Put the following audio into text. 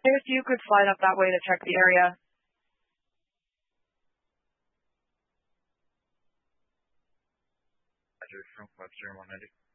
If you could fly up that way to check the area. Roger, from Webster 190.